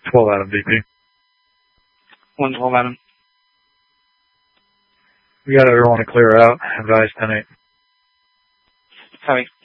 12 Adam VP. 112 Adam. We got everyone to clear out. Advise 10-8. Copy.